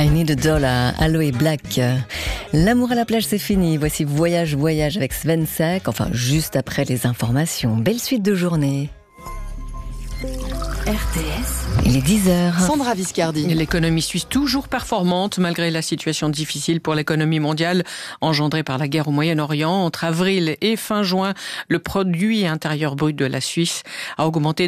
I Need a Dollar, Aloe Black. L'amour à la plage, c'est fini. Voici Voyage avec Sven Sack. Enfin, juste après les informations. Belle suite de journée. RTS. Il est 10h. Sandra Viscardi. L'économie suisse toujours performante malgré la situation difficile pour l'économie mondiale engendrée par la guerre au Moyen-Orient. Entre avril et fin juin, le produit intérieur brut de la Suisse a augmenté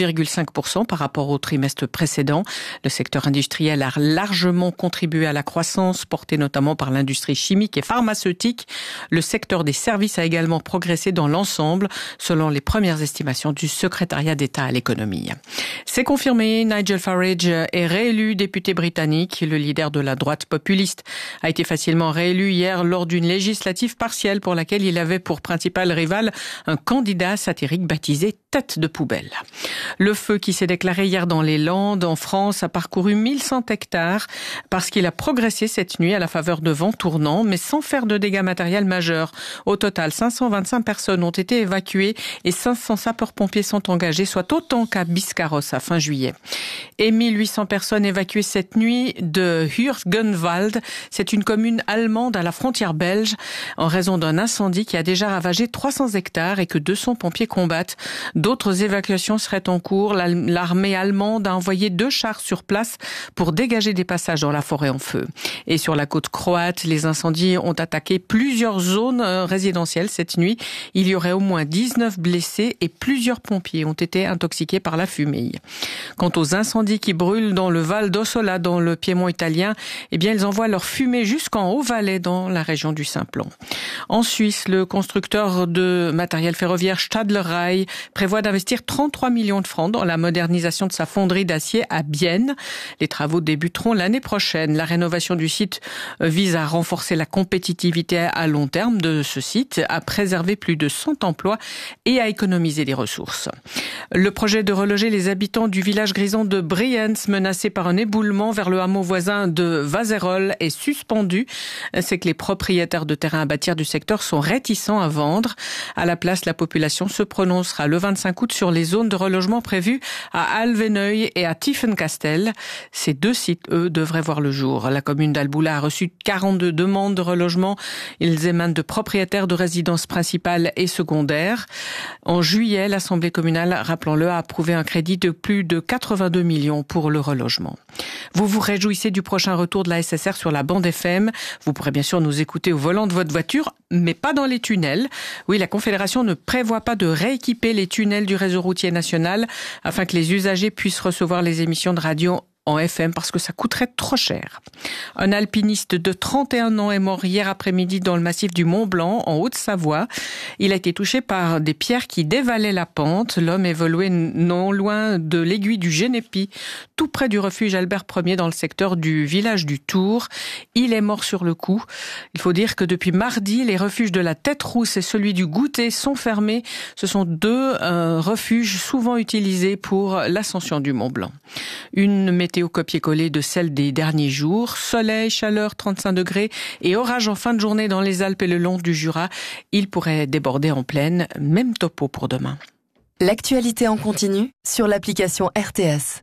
d'1,5% par rapport au trimestre précédent. Le secteur industriel a largement contribué à la croissance, portée notamment par l'industrie chimique et pharmaceutique. Le secteur des services a également progressé dans l'ensemble, selon les premières estimations du secrétariat d'État à l'économie. C'est confirmé, Nigel Farage est réélu député britannique. Le leader de la droite populiste a été facilement réélu hier lors d'une législative partielle pour laquelle il avait pour principal rival un candidat satirique baptisé Tête de poubelle. Le feu qui s'est déclaré hier dans les Landes, en France, a parcouru 1100 hectares parce qu'il a progressé cette nuit à la faveur de vents tournants, mais sans faire de dégâts matériels majeurs. Au total, 525 personnes ont été évacuées et 500 sapeurs-pompiers sont engagés, soit autant qu'à Biscarrosse à fin juillet. Et 1800 personnes évacuées cette nuit de Hürtgenwald. C'est une commune allemande à la frontière belge en raison d'un incendie qui a déjà ravagé 300 hectares et que 200 pompiers combattent. D'autres évacuations seraient en cours. L'armée allemande a envoyé 2 chars sur place pour dégager des passages dans la forêt en feu. Et sur la côte croate, les incendies ont attaqué plusieurs zones résidentielles cette nuit. Il y aurait au moins 19 blessés et plusieurs pompiers ont été intoxiqués par la fumée. Quant aux incendies qui brûlent dans le Val d'Ossola, dans le Piémont italien, ils envoient leur fumée jusqu'en Haut-Valais, dans la région du Simplon. En Suisse, le constructeur de matériel ferroviaire Stadler Rail prévoit d'investir 33 millions de francs dans la modernisation de sa fonderie d'acier à Bienne. Les travaux débuteront l'année prochaine. La rénovation du site vise à renforcer la compétitivité à long terme de ce site, à préserver plus de 100 emplois et à économiser des ressources. Le projet de reloger les habitants du village grisant de Brienz, menacé par un éboulement vers le hameau voisin de Vazerolles, est suspendu. C'est que les propriétaires de terrains à bâtir du secteur sont réticents à vendre. À la place, la population se prononcera le 25 août sur les zones de relogement prévues à Alveneuil et à Tiefenkastel. Ces 2 sites, eux, devraient voir le jour. La commune d'Alboula a reçu 42 demandes de relogement. Ils émanent de propriétaires de résidences principales et secondaires. En juillet, l'Assemblée communale, rappelons-le, a approuvé un crédit de plus de 82 millions pour le relogement. Vous vous réjouissez du prochain retour de la SSR sur la bande FM. Vous pourrez bien sûr nous écouter au volant de votre voiture, mais pas dans les tunnels. Oui, la Confédération ne prévoit pas de rééquiper les tunnels du réseau routier national afin que les usagers puissent recevoir les émissions de radio en FM parce que ça coûterait trop cher. Un alpiniste de 31 ans est mort hier après-midi dans le massif du Mont Blanc, en Haute-Savoie. Il a été touché par des pierres qui dévalaient la pente. L'homme évoluait non loin de l'aiguille du Génépi, tout près du refuge Albert Ier dans le secteur du village du Tour. Il est mort sur le coup. Il faut dire que depuis mardi, les refuges de la Tête-Rousse et celui du Goûter sont fermés. Ce sont 2 refuges souvent utilisés pour l'ascension du Mont Blanc. Une météo copier-coller de celle des derniers jours. Soleil, chaleur, 35 degrés et orage en fin de journée dans les Alpes et le long du Jura. Il pourrait déborder en plaine. Même topo pour demain. L'actualité en continu sur l'application RTS.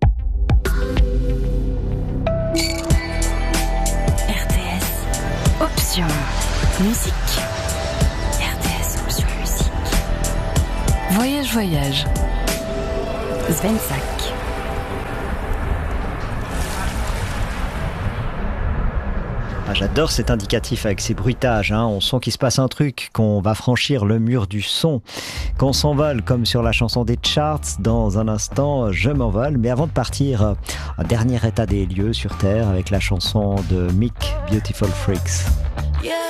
RTS. Option. Musique. RTS. Option musique. Voyage. Sven Sack. J'adore cet indicatif avec ces bruitages. On sent qu'il se passe un truc, qu'on va franchir le mur du son, qu'on s'envole comme sur la chanson des charts. Dans un instant, je m'envole. Mais avant de partir, un dernier état des lieux sur Terre avec la chanson de Mick, Beautiful Freaks.